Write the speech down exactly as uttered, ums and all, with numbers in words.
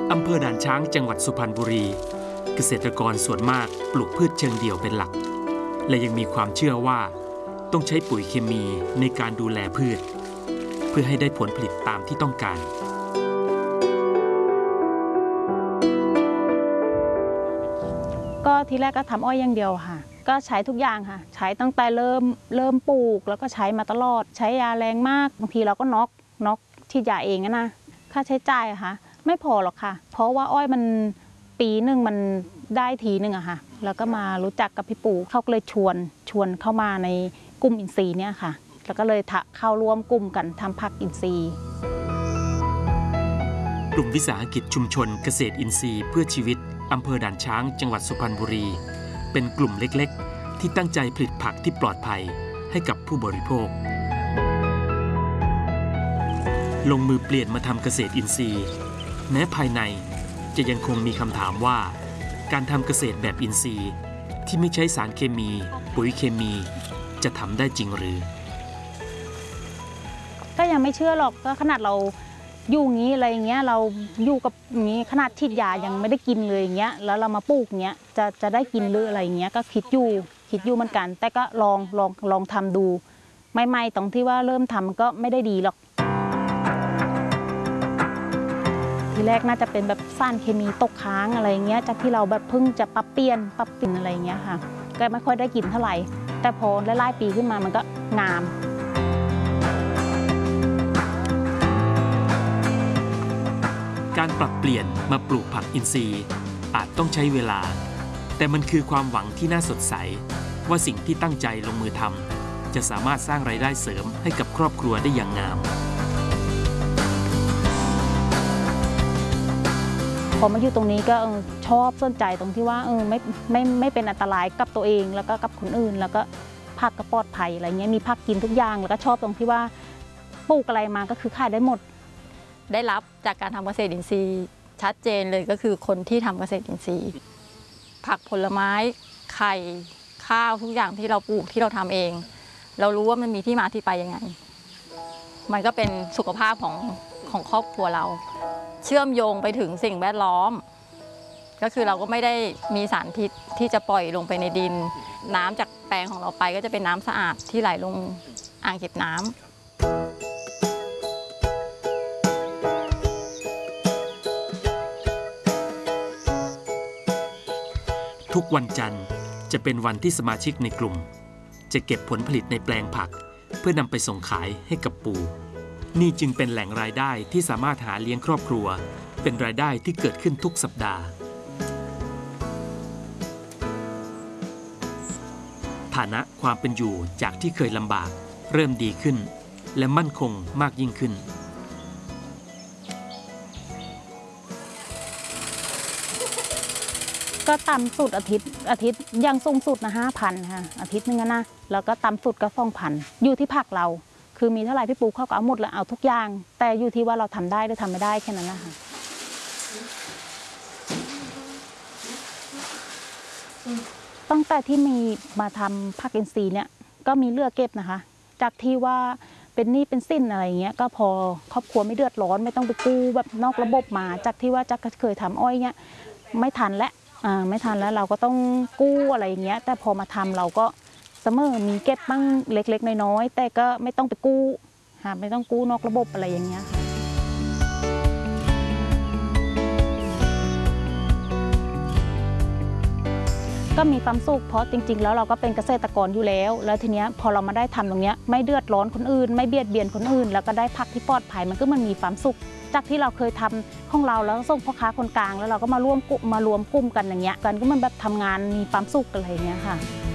อำเภอด่านช้างจังหวัดสุพรรณบุรีเกษตรกรส่วนมากปลูกพืชเชิงเดี่ยวเป็นหลักและยังมีความเชื่อว่าต้องใช้ปุ๋ยเคมีในการดูแลพืชเพื่อให้ได้ผลผลิตตามที่ต้องการก็ทีแรกก็ทำอ้อยอย่างเดียวค่ะก็ใช้ทุกอย่างค่ะใช้ตั้งแต่เริ่มเริ่มปลูกแล้วก็ใช้มาตลอดใช้ยาแรงมากบางทีเราก็น็อกน็อกฉีดยาเองนะค่าใช้จ่ายอะค่ะไม่พอหรอกค่ะเพราะว่าอ้อยมันปีหนึ่งมันได้ทีหนึ่งอะค่ะแล้วก็มารู้จักกับพี่ปู่เขาก็เลยชวนชวนเข้ามาในกลุ่มอินทรีย์เนี่ยค่ะแล้วก็เลยเข้าร่วมกลุ่มกันทำผักอินทรีย์กลุ่มวิสาหกิจชุมชนเกษตรอินทรีย์เพื่อชีวิตอำเภอด่านช้างจังหวัดสุพรรณบุรีเป็นกลุ่มเล็กๆที่ตั้งใจผลิตผักที่ปลอดภัยให้กับผู้บริโภคลงมือเปลี่ยนมาทำเกษตรอินทรีย์แม้ภายในจะยังคงมีคำถามว่าการทำเกษตรแบบอินทรีย์ที่ไม่ใช้สารเคมีปุ๋ยเคมีจะทำได้จริงหรือก็ยังไม่เชื่อหรอกก็ขนาดเราอยู่อย่างนี้อะไรอย่างเงี้ยเราอยู่กับอย่างนี้ขนาดฉีดยายังไม่ได้กินเลยอย่างเงี้ยแล้วเรามาปลูกอย่างเงี้ยจะจะได้กินหรืออะไรอย่างเงี้ยก็คิดอยู่คิดอยู่เหมือนกันแต่ก็ลองลองลองทำดูไม่ไม่ตรงที่ว่าเริ่มทำก็ไม่ได้ดีหรอกทีแรกน่าจะเป็นแบบสารเคมีตกค้างอะไรเงี้ยจากที่เราแบบเพิ่งจะปรับเปลี่ยนปรับเปลี่ยนอะไรเงี้ยค่ะก็ไม่ค่อยได้กินเท่าไหร่แต่พอไล่ๆปีขึ้นมามันก็งามการปรับเปลี่ยนมาปลูกผักอินทรีย์อาจต้องใช้เวลาแต่มันคือความหวังที่น่าสดใสว่าสิ่งที่ตั้งใจลงมือทำจะสามารถสร้างรายได้เสริมให้กับครอบครัวได้อย่างงามพอมาอยู่ตรงนี้ก็ชอบสนใจตรงที่ว่าเออไม่ไม่ไม่เป็นอันตรายกับตัวเองแล้วก็กับคนอื่นแล้วก็ผักก็ปลอดภัยอะไรเงี้ยมีผักกินทุกอย่างแล้วก็ชอบตรงที่ว่าปลูกอะไรมาก็คือขายได้หมดได้รับจากการทำเกษตรอินทรีย์ชัดเจนเลยก็คือคนที่ทำเกษตรอินทรีย์ผักผลไม้ไข่ข้าวทุกอย่างที่เราปลูกที่เราทำเองเรารู้ว่ามันมีที่มาที่ไปยังไงมันก็เป็นสุขภาพของของครอบครัวเราเชื่อมโยงไปถึงสิ่งแวดล้อมก็คือเราก็ไม่ได้มีสารพิษที่จะปล่อยลงไปในดินน้ำจากแปลงของเราไปก็จะเป็นน้ำสะอาดที่ไหลลงอ่างเก็บน้ำทุกวันจันทร์จะเป็นวันที่สมาชิกในกลุ่มจะเก็บผลผลิตในแปลงผักเพื่อนำไปส่งขายให้กับปู่นี่จึงเป็นแหล่งรายได้ที่สามารถหาเลี้ยงครอบครัวเป็นรายได้ที่เกิดขึ้นทุกสัปดาห์ฐานะความเป็นอยู่จากที่เคยลำบากเริ่มดีขึ้นและมั่นคงมากยิ่งขึ้นก็ต่ำสุดอาทิตย์อาทิตย์ยังสูงสุดนะห้าพันค่ะอาทิตย์นึงนะแล้วก็ต่ำสุดก็สองพันอยู่ที่ผักเราคือมีเท่าไหร่พี่ปูเขาก็เอาหมดแล้วเอาทุกอย่างแต่อยู่ที่ว่าเราทำได้หรือทำไม่ได้แค่นั้นแหละค่ะตั้งแต่ที่มีมาทำผักอินทรีย์เนี่ยก็มีเลือกเก็บนะคะจากที่ว่าเป็นหนี้เป็นสินอะไรเงี้ยก็พอครอบครัวไม่เดือดร้อนไม่ต้องไปกู้แบบนอกระบบมาจากที่ว่าจักเคยทำอ้อยเงี้ยไม่ทันแล้วอ่าไม่ทันแล้วเราก็ต้องกู้อะไรอย่างเงี้ยแต่พอมาทำเราก็เสมอมีเก็บบ้างเล็กๆน้อยๆแต่ก็ไม่ต้องไปกู้ค่ะไม่ต้องกู้นอกระบบอะไรอย่างเงี้ยค่ะก็มีความสุขเพราะจริงๆแล้วเราก็เป็นเกษตรกรอยู่แล้วแล้วทีเนี้ยพอเรามาได้ทำตรงเนี้ยไม่เดือดร้อนคนอื่นไม่เบียดเบียนคนอื่นแล้วก็ได้ผักที่ปลอดภัยมันก็มันมีความสุขจากที่เราเคยทำของเราแล้วส่งพ่อค้าคนกลางแล้วเราก็มาร่วมกลุ่มมารวมกลุ่มกันอย่างเงี้ยกันก็มันแบบทำงานมีความสุขอะไรอย่างเงี้ยค่ะ